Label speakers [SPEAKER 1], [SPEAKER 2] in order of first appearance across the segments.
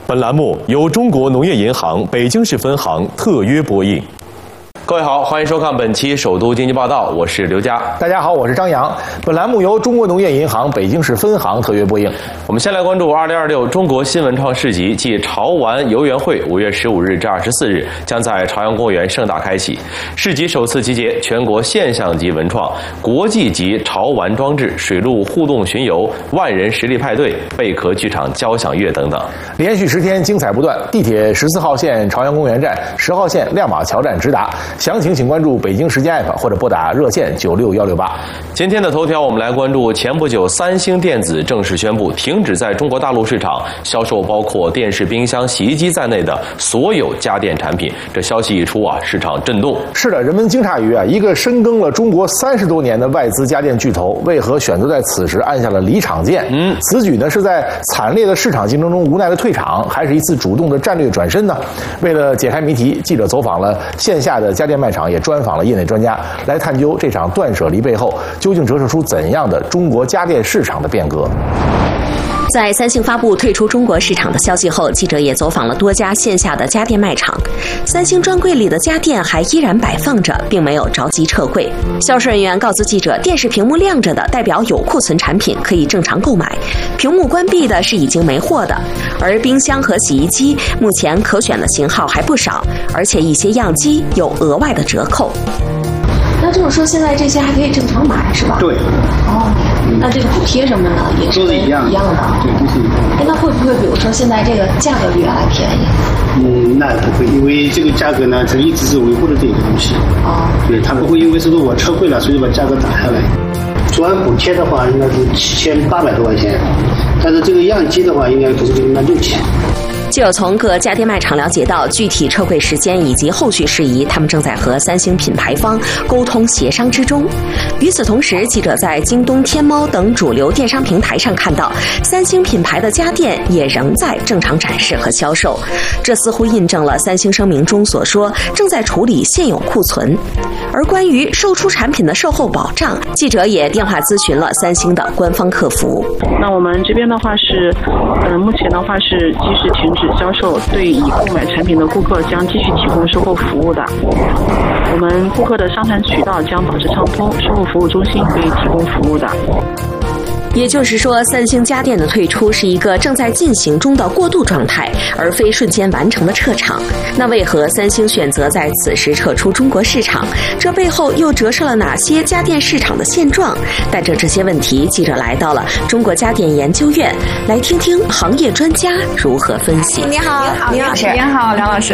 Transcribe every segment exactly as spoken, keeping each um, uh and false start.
[SPEAKER 1] 本栏目由中国农业银行北京市分行特约播映。各位好，欢迎收看本期首都经济报道，我是刘佳。
[SPEAKER 2] 大家好，我是张扬。本栏目由中国农业银行北京市分行特约播映。
[SPEAKER 1] 我们先来关注二零二六中国新文创市集暨潮玩游园会，五月十五日至二十四日将在朝阳公园盛大开启。市集首次集结全国现象级文创、国际级潮玩装置、水陆互动巡游、万人实力派对、贝壳剧场交响乐等等，
[SPEAKER 2] 连续十天精彩不断。地铁十四号线朝阳公园站、十号线亮马桥站直达。详情请关注北京时间 App 或者拨打热线九六幺六八。
[SPEAKER 1] 今天的头条，我们来关注前不久三星电子正式宣布停止在中国大陆市场销售包括电视、冰箱、洗衣机在内的所有家电产品。这消息一出啊，市场震动。
[SPEAKER 2] 是的，人们惊诧于啊，一个深耕了中国三十多年的外资家电巨头，为何选择在此时按下了离场键？嗯，此举呢是在惨烈的市场竞争中无奈的退场，还是一次主动的战略转身呢？为了解开谜题，记者走访了线下的家电卖场，也专访了业内专家，来探究这场断舍离背后究竟折射出怎样的中国家电市场的变革。
[SPEAKER 3] 在三星发布退出中国市场的消息后，记者也走访了多家线下的家电卖场。三星专柜里的家电还依然摆放着，并没有着急撤柜。销售人员告诉记者，电视屏幕亮着的代表有库存产品可以正常购买，屏幕关闭的是已经没货的。而冰箱和洗衣机目前可选的型号还不少，而且一些样机有额外的折扣。
[SPEAKER 4] 那就是说，现在这些还可以正常买，是吧？
[SPEAKER 5] 对。
[SPEAKER 4] 哦，那这个补贴什么的呢，也是
[SPEAKER 5] 都是一样的。
[SPEAKER 4] 一样的。
[SPEAKER 5] 对，都是一样的。
[SPEAKER 4] 哎，那会不会比如说现在这个价格比原来便宜？
[SPEAKER 5] 嗯，那不会，因为这个价格呢，是一直是维护的这个东西。
[SPEAKER 4] 哦。
[SPEAKER 5] 对，它不会因为是说我撤柜了，所以把价格打下来。主要补贴的话，应该是七千八百多块钱，但是这个样机的话，应该不是应该六千。
[SPEAKER 3] 记者从各家电卖场了解到具体撤柜时间以及后续事宜，他们正在和三星品牌方沟通协商之中。与此同时，记者在京东、天猫等主流电商平台上看到，三星品牌的家电也仍在正常展示和销售，这似乎印证了三星声明中所说正在处理现有库存。而关于售出产品的售后保障，记者也电话咨询了三星的官方客服。
[SPEAKER 6] 那我们这边的话是，呃，目前的话是即时停止销售，对已购买产品的顾客将继续提供售后服务的。我们顾客的商谈渠道将保持畅通，售后服务中心可以提供服务的。
[SPEAKER 3] 也就是说，三星家电的退出是一个正在进行中的过渡状态，而非瞬间完成的撤场。那为何三星选择在此时撤出中国市场？这背后又折射了哪些家电市场的现状？带着这些问题，记者来到了中国家电研究院，来听听行业专家如何分析。
[SPEAKER 4] 你好，林老师。
[SPEAKER 7] 您好，梁老师。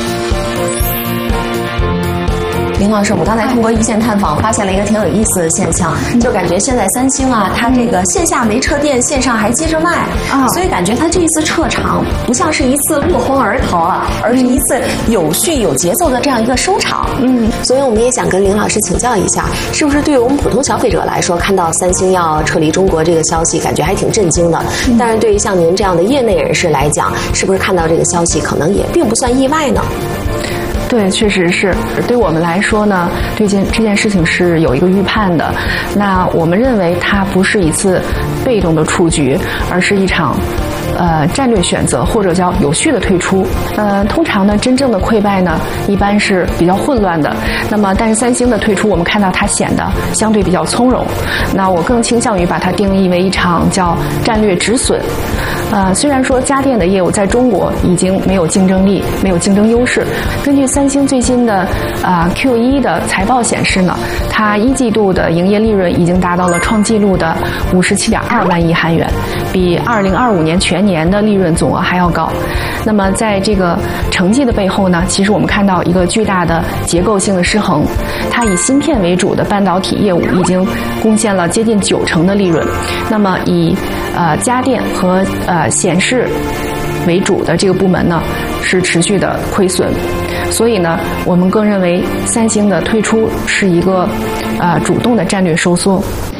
[SPEAKER 4] 林老师，我刚才通过一线探访发现了一个挺有意思的现象，就感觉现在三星啊，它这个线下没撤店，线上还接着卖啊，所以感觉它这一次撤场不像是一次落荒而逃啊，而是一次有序有节奏的这样一个收场。嗯，所以我们也想跟林老师请教一下，是不是对于我们普通消费者来说，看到三星要撤离中国这个消息，感觉还挺震惊的。嗯、但是对于像您这样的业内人士来讲，是不是看到这个消息可能也并不算意外呢？
[SPEAKER 7] 对，确实是。对我们来说呢，这件这件事情是有一个预判的。那我们认为它不是一次被动的出局，而是一场呃战略选择，或者叫有序的退出。呃，通常呢，真正的溃败呢，一般是比较混乱的。那么，但是三星的退出，我们看到它显得相对比较从容。那我更倾向于把它定义为一场叫战略止损。呃，虽然说家电的业务在中国已经没有竞争力，没有竞争优势。根据三星最新的啊、呃、Q 一 的财报显示呢，它一季度的营业利润已经达到了创纪录的五十七点二万亿韩元，比二零二五年全年的利润总额还要高。那么在这个成绩的背后呢，其实我们看到一个巨大的结构性的失衡。它以芯片为主的半导体业务已经贡献了接近九成的利润，那么以呃家电和呃显示为主的这个部门呢，是持续的亏损。所以呢，我们更认为三星的退出是一个呃主动的战略收缩。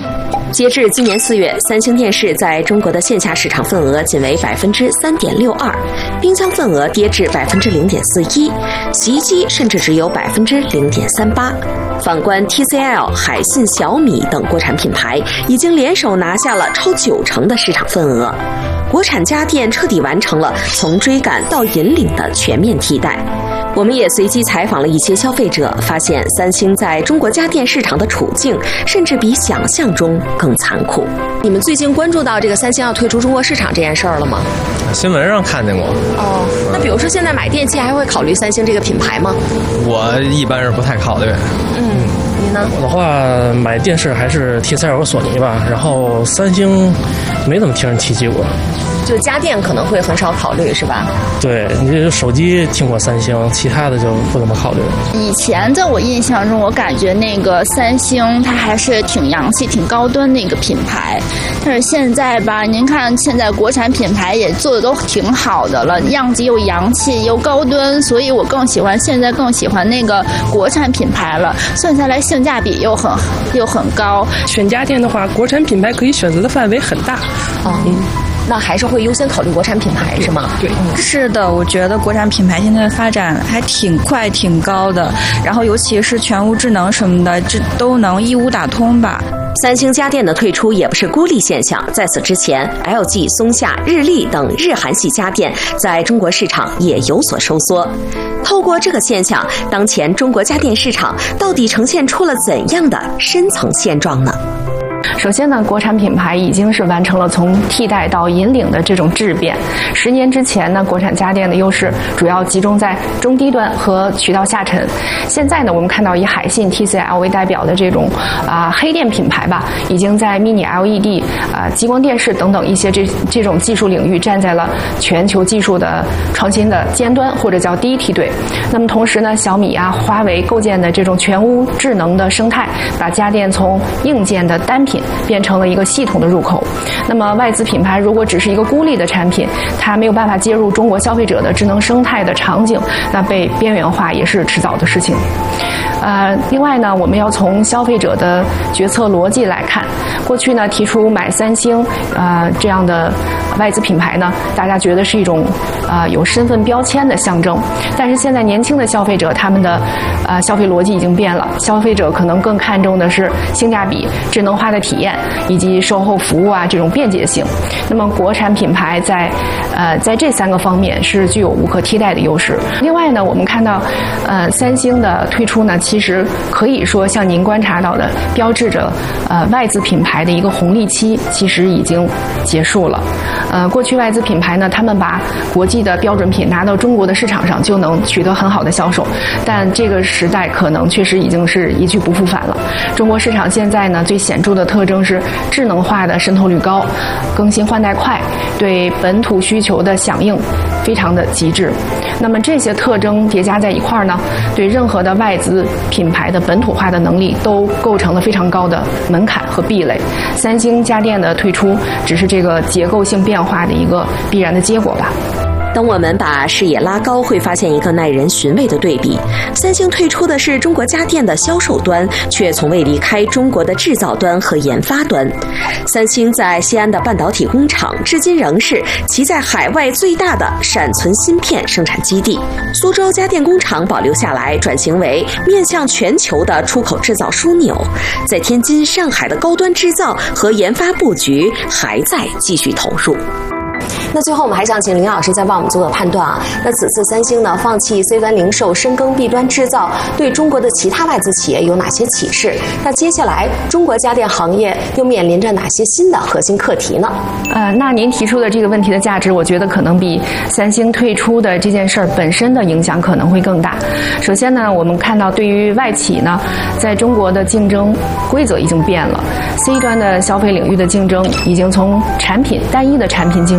[SPEAKER 3] 截至今年四月，三星电视在中国的线下市场份额仅为百分之三点六二，冰箱份额跌至百分之零点四一，洗衣机甚至只有百分之零点三八。反观 T C L、海信、小米等国产品牌，已经联手拿下了超九成的市场份额。国产家电彻底完成了从追赶到引领的全面替代。我们也随机采访了一些消费者，发现三星在中国家电市场的处境，甚至比想象中更残酷。你们最近关注到这个三星要退出中国市场这件事儿了吗？
[SPEAKER 8] 新闻上看见过。
[SPEAKER 3] 哦，那比如说现在买电器还会考虑三星这个品牌吗？
[SPEAKER 8] 我一般是不太考虑。
[SPEAKER 3] 嗯，你呢？
[SPEAKER 9] 我的话，买电视还是 T C L 和索尼吧，然后三星没怎么听人提及过。
[SPEAKER 3] 就家电可能会很少考虑，是吧？
[SPEAKER 9] 对，你这手机听过三星，其他的就不怎么考虑了。
[SPEAKER 10] 以前在我印象中，我感觉那个三星它还是挺洋气、挺高端的一个品牌，但是现在吧，您看现在国产品牌也做的都挺好的了，样子又洋气又高端，所以我更喜欢现在更喜欢那个国产品牌了，算下来性价比又很又很高。
[SPEAKER 11] 选家电的话，国产品牌可以选择的范围很大。
[SPEAKER 3] 哦、嗯。那还是会优先考虑国产品牌是吗？
[SPEAKER 11] 对，
[SPEAKER 12] 嗯、是的，我觉得国产品牌现在发展还挺快、挺高的，然后尤其是全屋智能什么的，这都能一屋打通吧。
[SPEAKER 3] 三星家电的退出也不是孤立现象，在此之前 ，L G、松下、日立等日韩系家电在中国市场也有所收缩。透过这个现象，当前中国家电市场到底呈现出了怎样的深层现状呢？
[SPEAKER 7] 首先呢，国产品牌已经是完成了从替代到引领的这种质变。十年之前呢，国产家电的优势主要集中在中低端和渠道下沉。现在呢，我们看到以海信、T C L 为代表的这种啊、呃、黑电品牌吧，已经在 Mini L E D、啊、呃、激光电视等等一些这这种技术领域站在了全球技术的创新的尖端，或者叫第一梯队。那么同时呢，小米啊、华为构建的这种全屋智能的生态，把家电从硬件的单品变成了一个系统的入口。那么外资品牌如果只是一个孤立的产品，它没有办法接入中国消费者的智能生态的场景，那被边缘化也是迟早的事情。呃，另外呢，我们要从消费者的决策逻辑来看，过去呢提出买三星呃这样的外资品牌呢，大家觉得是一种呃有身份标签的象征。但是现在年轻的消费者，他们的呃消费逻辑已经变了，消费者可能更看重的是性价比、智能化的体验以及售后服务啊这种便捷性。那么国产品牌在呃在这三个方面是具有无可替代的优势。另外呢，我们看到呃三星的推出呢，其实可以说像您观察到的，标志着呃外资品牌的一个红利期其实已经结束了。呃，过去外资品牌呢，他们把国际的标准品拿到中国的市场上就能取得很好的销售，但这个时代可能确实已经是一去不复返了。中国市场现在呢，最显著的特征是智能化的渗透率高，更新换代快，对本土需求的响应非常的极致。那么这些特征叠加在一块儿呢，对任何的外资品牌的本土化的能力都构成了非常高的门槛和壁垒。三星家电的推出只是这个结构性变化的一个必然的结果吧。
[SPEAKER 3] 当我们把视野拉高，会发现一个耐人寻味的对比：三星退出的是中国家电的销售端，却从未离开中国的制造端和研发端。三星在西安的半导体工厂，至今仍是其在海外最大的闪存芯片生产基地。苏州家电工厂保留下来，转型为面向全球的出口制造枢纽。在天津、上海的高端制造和研发布局还在继续投入。那最后我们还想请林老师再帮我们做个判断啊。那此次三星呢放弃 C 端零售，深耕 B 端制造，对中国的其他外资企业有哪些启示？那接下来中国家电行业又面临着哪些新的核心课题呢？
[SPEAKER 7] 呃，那您提出的这个问题的价值，我觉得可能比三星退出的这件事儿本身的影响可能会更大。首先呢，我们看到对于外企呢，在中国的竞争规则已经变了 ，C 端的消费领域的竞争已经从产品单一的产品竞争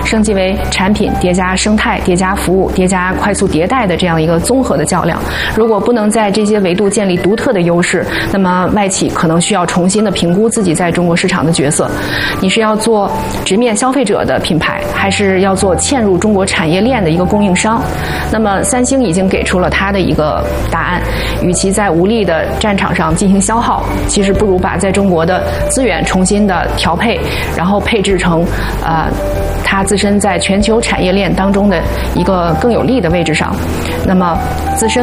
[SPEAKER 7] 升级为产品叠加生态叠加服务叠加快速迭代的这样一个综合的较量。如果不能在这些维度建立独特的优势，那么外企可能需要重新的评估自己在中国市场的角色。你是要做直面消费者的品牌，还是要做嵌入中国产业链的一个供应商？那么三星已经给出了它的一个答案，与其在无力的战场上进行消耗，其实不如把在中国的资源重新的调配，然后配置成呃它自身在全球产业链当中的一个更有利的位置上。那么自身